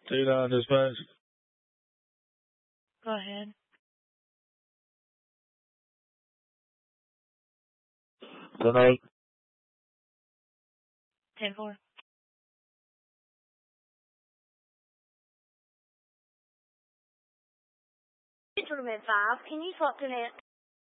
T9 dispatch. Go ahead. Tonight. 10-4. Gentleman 5, can you talk to that?